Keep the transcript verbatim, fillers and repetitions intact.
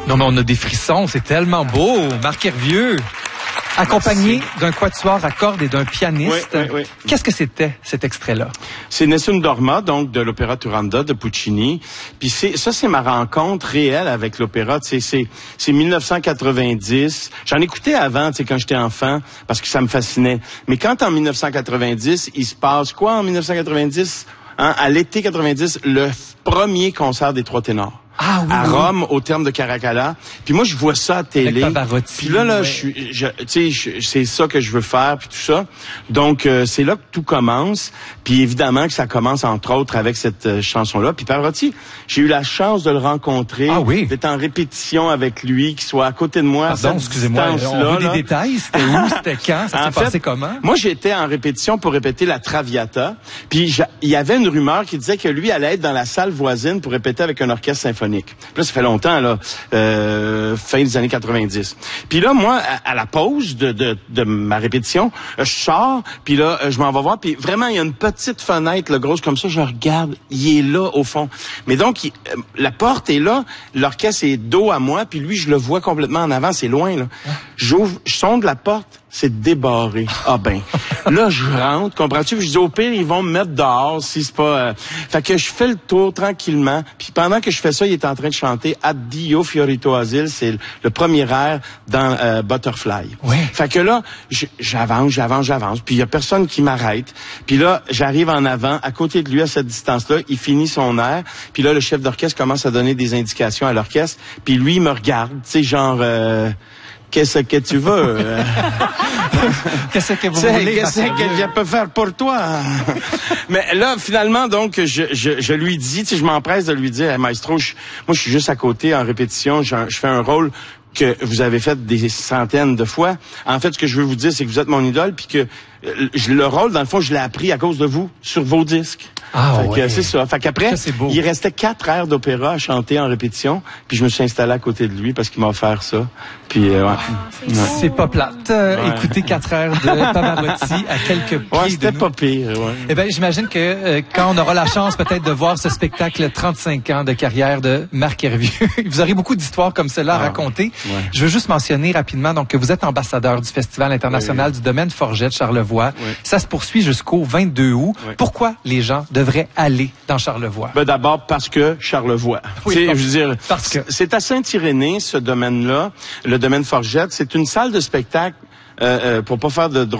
Non, mais on a des frissons, c'est tellement beau. Marc Hervieux, accompagné d'un quatuor à cordes et d'un pianiste. Oui, oui, oui. Qu'est-ce que c'était, cet extrait-là? C'est Nessun Dorma, donc de l'opéra Turandot de Puccini. Puis c'est ça, c'est ma rencontre réelle avec l'opéra. C'est c'est c'est mille neuf cent quatre-vingt-dix. J'en écoutais avant, tu sais, quand j'étais enfant, parce que ça me fascinait. Mais quand en mille neuf cent quatre-vingt-dix, il se passe quoi en mille neuf cent quatre-vingt-dix? Hein, à l'été quatre-vingt-dix, le premier concert des Trois Ténors. Ah, oui, à oui. Rome, au terme de Caracalla. Puis moi, je vois ça à télé. Avec Pavarotti. Puis là, là, ouais. je suis, je- tu sais, c'est ça que je veux faire, puis tout ça. Donc, euh, c'est là que tout commence. Puis évidemment que ça commence, entre autres, avec cette euh, chanson-là. Puis Pavarotti, j'ai eu la chance de le rencontrer. Ah oui. D'être en répétition avec lui, qu'il soit à côté de moi. à Pardon, cette excusez-moi, on distance-là, veut des là. détails. C'était où, c'était quand, ça En s'est fait, passé comment? Moi, j'étais en répétition pour répéter la Traviata. Puis j'a- il y avait une rumeur qui disait que lui allait être dans la salle voisine pour répéter avec un orchestre symphonique. Puis là, ça fait longtemps, là, euh, fin des années quatre-vingt-dix. Puis là, moi, à, à la pause de, de, de ma répétition, euh, je sors, puis là, euh, je m'en vais voir. Puis vraiment, il y a une petite fenêtre, là, grosse comme ça. Je regarde, il est là, au fond. Mais donc, il- euh, la porte est là, l'orchestre est dos à moi, puis lui, je le vois complètement en avant, c'est loin, là. J'ouvre, je sonde la porte, c'est débarré. Ah ben, là, je rentre, comprends-tu? Puis je dis, au pire, ils vont me mettre dehors si c'est pas... Euh... Fait que je fais le tour tranquillement. Puis pendant que je fais ça, il est en train de chanter Addio Fiorito Asile. C'est le, le premier air dans euh, Butterfly. Ouais. Fait que là, j- j'avance, j'avance, j'avance. Puis il y a personne qui m'arrête. Puis là, j'arrive en avant, à côté de lui, à cette distance-là. Il finit son air. Puis là, le chef d'orchestre commence à donner des indications à l'orchestre. Puis lui, il me regarde, tu sais, genre... Euh... Qu'est-ce que tu veux? Euh, Qu'est-ce que vous tu sais, voulez? Qu'est-ce Marc que Hervieux? je peux faire pour toi? Mais là, finalement, donc, je, je, je lui dis, tu sais, je m'empresse de lui dire, hey, maestro, je, moi, je suis juste à côté en répétition, je, je fais un rôle que vous avez fait des centaines de fois. En fait, ce que je veux vous dire, c'est que vous êtes mon idole, puis que euh, je- le rôle, dans le fond, je l'ai appris à cause de vous, sur vos disques. Ah, fait que, ouais. c'est ça. Fait qu'après, Ça, c'est beau. il restait quatre airs d'opéra à chanter en répétition, puis je me suis installé à côté de lui parce qu'il m'a offert ça. Puis, euh, ouais. Ouais. C'est pas plate. Euh, Ouais. Écoutez quatre heures de Pavarotti à quelques pieds Ouais, de c'était nous. pas pire, ouais. Eh ben, j'imagine que euh, quand on aura la chance peut-être de voir ce spectacle trente-cinq ans de carrière de Marc Hervieux, vous aurez beaucoup d'histoires comme cela à Ah, raconter. ouais. Je veux juste mentionner rapidement donc que vous êtes ambassadeur du Festival international du domaine Forget de Charlevoix. Oui. Ça se poursuit jusqu'au vingt-deux août. Oui. Pourquoi les gens devraient aller dans Charlevoix? Ben d'abord parce que Charlevoix. Oui, Tu sais, parce- je veux dire, parce que- c'est à Saint-Irénée ce domaine-là, le domaine Forget. C'est une salle de spectacle euh, euh, pour pas faire de